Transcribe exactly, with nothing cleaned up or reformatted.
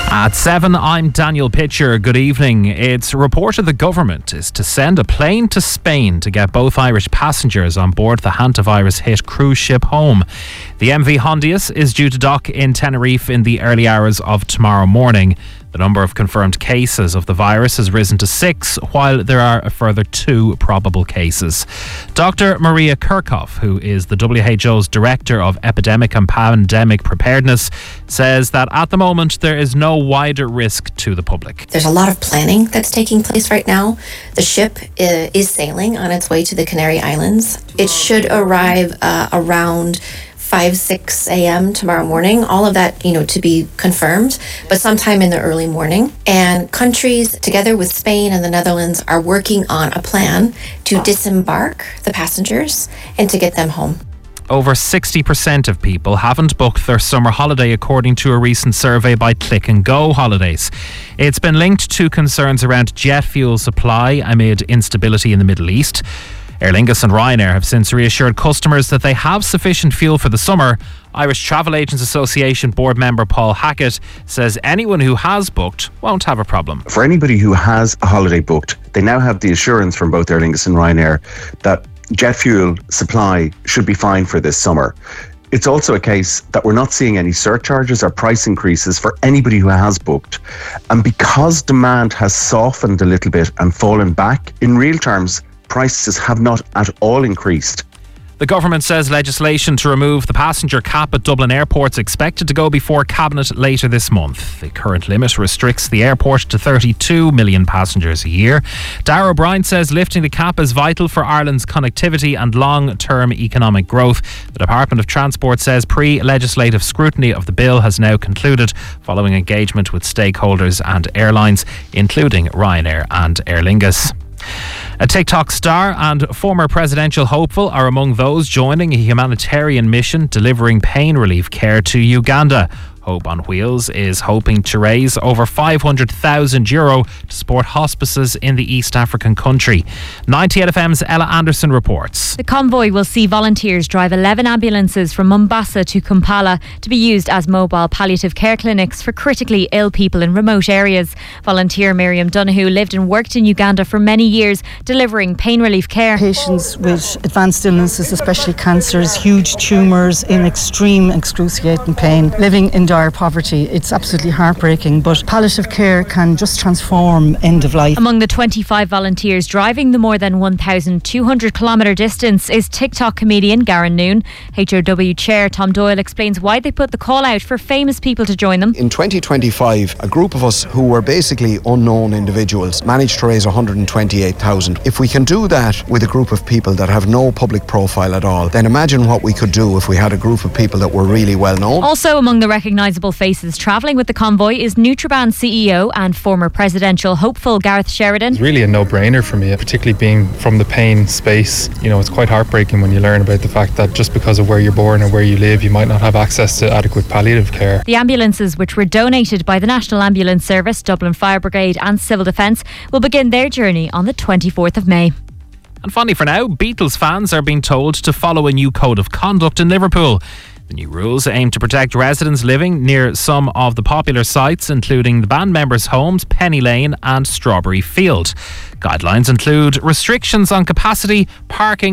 At seven, I'm Daniel Pitcher. Good evening. It's reported the government is to send a plane to Spain to get both Irish passengers on board the hantavirus-hit cruise ship home. The M V Hondius is due to dock in Tenerife in the early hours of tomorrow morning. The number of confirmed cases of the virus has risen to six, while there are a further two probable cases. Doctor Maria Kirchhoff, who is the W H O's Director of Epidemic and Pandemic Preparedness, says that at the moment there is no wider risk to the public. There's a lot of planning that's taking place right now. The ship is sailing on its way to the Canary Islands. It should arrive uh, around five, six a.m. tomorrow morning. All of that, you know, to be confirmed, but sometime in the early morning. And countries, together with Spain and the Netherlands, are working on a plan to disembark the passengers and to get them home. Over sixty percent of people haven't booked their summer holiday, according to a recent survey by Click and Go Holidays. It's been linked to concerns around jet fuel supply amid instability in the Middle East. Aer Lingus and Ryanair have since reassured customers that they have sufficient fuel for the summer. Irish Travel Agents Association board member Paul Hackett says anyone who has booked won't have a problem. For anybody who has a holiday booked, they now have the assurance from both Aer Lingus and Ryanair that jet fuel supply should be fine for this summer. It's also a case that we're not seeing any surcharges or price increases for anybody who has booked. And because demand has softened a little bit and fallen back, in real terms, prices have not at all increased. The government says legislation to remove the passenger cap at Dublin Airport is expected to go before Cabinet later this month. The current limit restricts the airport to thirty-two million passengers a year. Darragh O'Brien says lifting the cap is vital for Ireland's connectivity and long-term economic growth. The Department of Transport says pre-legislative scrutiny of the bill has now concluded following engagement with stakeholders and airlines, including Ryanair and Aer Lingus. A TikTok star and former presidential hopeful are among those joining a humanitarian mission delivering pain relief care to Uganda. Hope on Wheels is hoping to raise over five hundred thousand euro to support hospices in the East African country. ninety-eight F M's Ella Anderson reports. The convoy will see volunteers drive eleven ambulances from Mombasa to Kampala to be used as mobile palliative care clinics for critically ill people in remote areas. Volunteer Miriam Donoghue lived and worked in Uganda for many years, delivering pain relief care. Patients with advanced illnesses, especially cancers, huge tumours, in extreme excruciating pain, living in dire poverty. It's absolutely heartbreaking, but palliative care can just transform end of life. Among the twenty-five volunteers driving the more than one thousand two hundred kilometre distance is TikTok comedian Garen Noon. H O W Chair Tom Doyle explains why they put the call out for famous people to join them. In twenty twenty-five, a group of us who were basically unknown individuals managed to raise one hundred twenty-eight thousand. If we can do that with a group of people that have no public profile at all, then imagine what we could do if we had a group of people that were really well known. Also among the recognisable faces travelling with the convoy is Nutraband C E O and former presidential hopeful Gareth Sheridan. It's really a no-brainer for me, particularly being from the pain space. You know, it's quite heartbreaking when you learn about the fact that just because of where you're born or where you live, you might not have access to adequate palliative care. The ambulances, which were donated by the National Ambulance Service, Dublin Fire Brigade and Civil Defence, will begin their journey on the twenty-fourth of May. And finally for now, Beatles fans are being told to follow a new code of conduct in Liverpool. The new rules aim to protect residents living near some of the popular sites, including the band members' homes, Penny Lane and Strawberry Field. Guidelines include restrictions on capacity, parking